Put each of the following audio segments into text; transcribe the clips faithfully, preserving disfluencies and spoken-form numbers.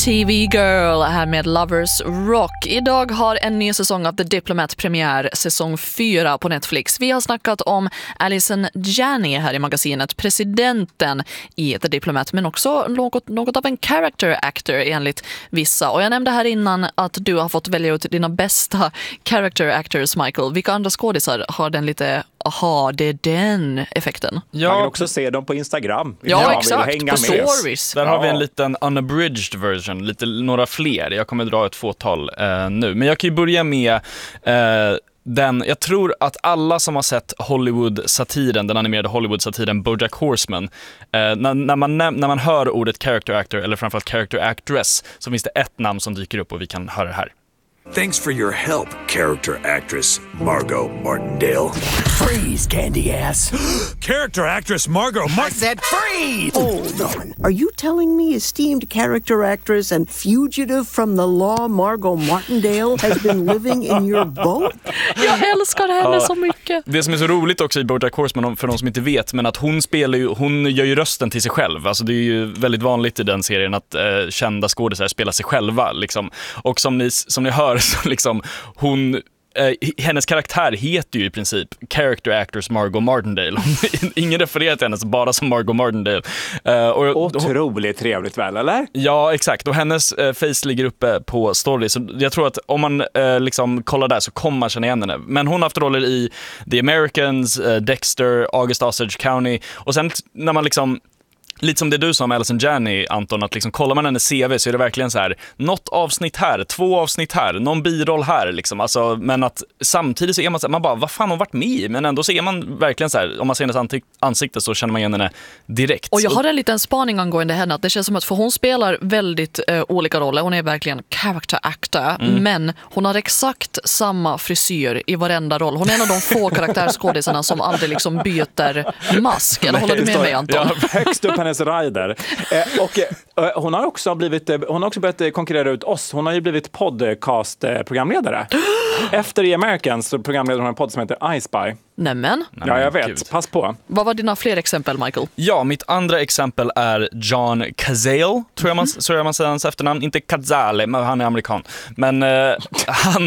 T V Girl här med Lovers Rock. Idag har en ny säsong av The Diplomat premiär, säsong fyra på Netflix. Vi har snackat om Allison Janney här i magasinet, presidenten i The Diplomat, men också något, något av en character actor enligt vissa. Och jag nämnde här innan att du har fått välja ut dina bästa character actors, Michael. Vilka andra skådisar har den lite, aha, det är den effekten? Ja, man kan också se dem på Instagram. Ja, ja exakt, på stories. Där har vi en Ja. liten unabridged version, lite, några fler. Jag kommer dra ett fåtal eh, nu. Men jag kan ju börja med eh, den, jag tror att alla som har sett Hollywood-satiren, den animerade Hollywood-satiren BoJack Horseman, eh, när, när, man, när man hör ordet character actor eller framförallt character actress, så finns det ett namn som dyker upp och vi kan höra det här. Thanks for your help, character actress Margot Martindale. Freeze, candy ass. Character actress Margot I said freeze! Hold on. Are you telling me esteemed character actress and fugitive from the law Margot Martindale has been living in your boat? Jag älskar henne så mycket. Det som är så roligt också i BoJack Horseman, för de som inte vet, men att hon spelar ju, hon gör ju rösten till sig själv. Alltså det är ju väldigt vanligt i den serien att eh, kända skådespelare spelar sig själva liksom. Och som ni, som ni hör så liksom hon eh, hennes karaktär heter ju i princip character actress Margot Martindale. Ingen refererar till henne bara som Margot Martindale. Uh, och, Otroligt trevligt väl, eller? Ja, exakt. Och hennes uh, face ligger uppe på story. Så jag tror att om man uh, liksom kollar där så kommer man känna igen henne. Men hon har haft roller i The Americans, uh, Dexter, August Osage County. Och sen när man liksom lite som det du sa om Allison Janney, Anton, att liksom kollar man hennes C V så är det verkligen så här, något avsnitt här, två avsnitt här, någon biroll här liksom, alltså, men att samtidigt så är man så här, man bara, vad fan har hon varit med i? Men ändå så är man verkligen så här, om man ser hennes antik- ansikte så känner man igen henne direkt. Och jag har en liten spaning angående henne, att det känns som att, för hon spelar väldigt eh, olika roller, hon är verkligen character actor, mm. men hon har exakt samma frisyr i varenda roll. Hon är en av de få karaktärsskådisarna som aldrig liksom byter mask. Eller håller du med mig, Anton? Ja, högst upp hennes rider. Eh, och eh, hon har också blivit, eh, hon har också börjat konkurrera ut oss. Hon har ju blivit podcast-programledare. Efter The Americans så programleder hon en podd som heter I Spy. Nämen. Ja, jag vet. Gud. Pass på. Vad var dina fler exempel, Michael? Ja, mitt andra exempel är John Cazale, tror jag man, mm. tror jag man säger hans efternamn. Inte Cazale, men han är amerikan. Men eh, han,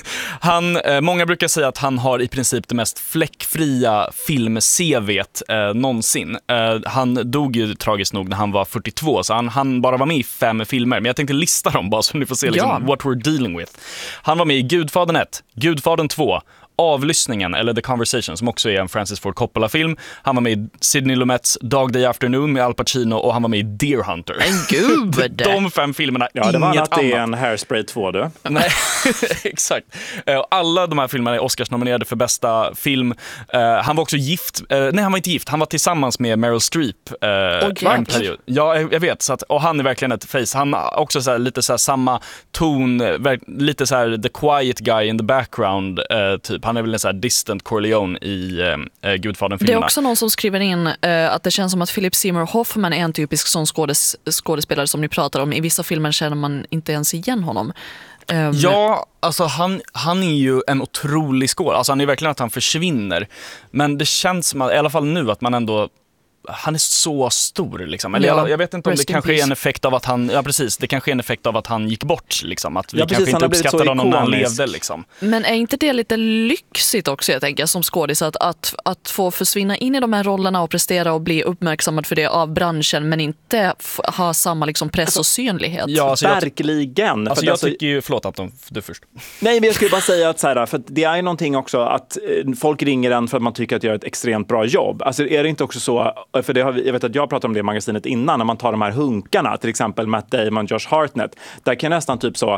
han eh, många brukar säga att han har i princip det mest fläckfria film-C V:t eh, någonsin. Eh, han dog ju tragiskt nog när han var fyrtiotvå, så han, han bara var med i fem filmer. Men jag tänkte lista dem bara så ni får se liksom, ja. what we're dealing with. Han var med i Gudfadern ett, Gudfadern två, Avlyssningen, eller The Conversation, som också är en Francis Ford Coppola-film. Han var med i Sidney Lumets Dog Day Afternoon med Al Pacino, och han var med i Deer Hunter. Men gud! De fem filmerna, ja, det var inget annat. Det är annat. en Hairspray två, du. Nej, exakt. Alla de här filmerna är Oscars-nominerade för bästa film. Han var också gift. Nej, han var inte gift. Han var tillsammans med Meryl Streep. Okay. En period. Ja, jag vet. Så att, och han är verkligen ett face. Han har också så här, lite så här, samma ton, lite så här the quiet guy in the background, typ. Han är väl en så här distant Corleone i äh, Gudfadern-filmerna. Det är också någon som skriver in äh, att det känns som att Philip Seymour Hoffman är en typisk sån skådes- skådespelare som ni pratar om. I vissa filmer känner man inte ens igen honom. Um, ja, alltså han, han är ju en otrolig skådespelare. Alltså han är verkligen att han försvinner. Men det känns som att, i alla fall nu, att man ändå... Han är så stor liksom. Eller ja, jag, jag vet inte om det kanske peace. är en effekt av att han, ja precis, det kanske är en effekt av att han gick bort liksom, att vi ja, precis, kanske inte uppskattade honom när han ikonisk. levde liksom. Men är inte det lite lyxigt också, jag tänker, som skådis, att, att, att få försvinna in i de här rollerna och prestera och bli uppmärksammad för det av branschen, men inte f- ha samma liksom press och synlighet? Ja, alltså jag, verkligen. alltså för jag alltså, tycker ju, förlåt Anton, du först. Nej, men jag skulle bara säga att så här, för att det är någonting också att eh, folk ringer en för att man tycker att jag gör ett extremt bra jobb. Alltså är det inte också så, för det har vi, jag vet att jag pratade om det i magasinet innan, när man tar de här hunkarna, till exempel Matt Damon, Josh Hartnett, där kan nästan typ så,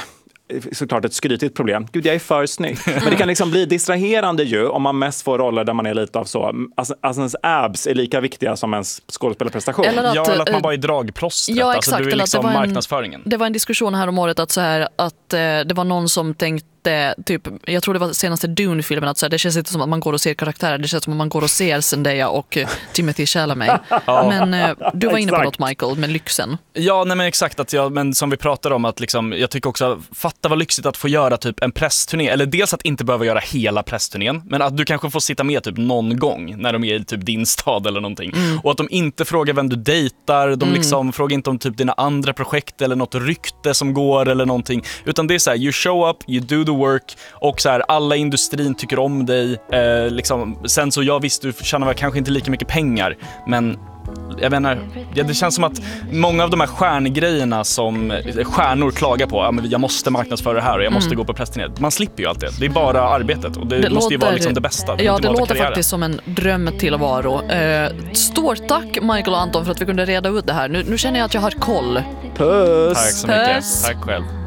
såklart ett skrytigt problem. Gud, jag är för snygg. Men det kan liksom bli distraherande ju om man mest får roller där man är lite av så, alltså, alltså ens abs är lika viktiga som ens skådespelarprestation. Eller att, ja, eller att man bara är dragplåstret. Ja, alltså, exakt. du är liksom det var en, marknadsföringen. Det var en diskussion här om året att, så här, att eh, det var någon som tänkt, det typ, jag tror det var senaste Dune-filmen, att så här, det känns inte som att man går och ser karaktärer, det känns som att man går och ser Zendaya och uh, Timothée Chalamet. Men uh, du var inne på något, Michael, med lyxen. Ja, nej men exakt, att jag, men som vi pratade om, att liksom, jag tycker också, fatta vad lyxigt att få göra typ en pressturné, eller dels att inte behöva göra hela pressturnén, men att du kanske får sitta med typ någon gång när de är i typ din stad eller någonting. Mm. Och att de inte frågar vem du dejtar, de liksom mm. frågar inte om typ dina andra projekt eller något rykte som går eller någonting, utan det är så här, you show up, you do the work, och så här, alla i industrin tycker om dig, eh, liksom. Sen så, jag visst, du tjänar väl kanske inte lika mycket pengar, men jag menar, ja, det känns som att många av de här stjärngrejerna som stjärnor klagar på, ja, men jag måste marknadsföra det här och jag måste mm. gå på pressturnén. Man slipper ju allt det. Det är bara arbetet och det, det måste låter, ju vara liksom det bästa. Det ja, det låter karriären. Faktiskt som en dröm till varo. Eh, stort tack Michael och Anton för att vi kunde reda ut det här. Nu, nu känner jag att jag har koll. Puss! Tack så mycket. Puss. Tack själv.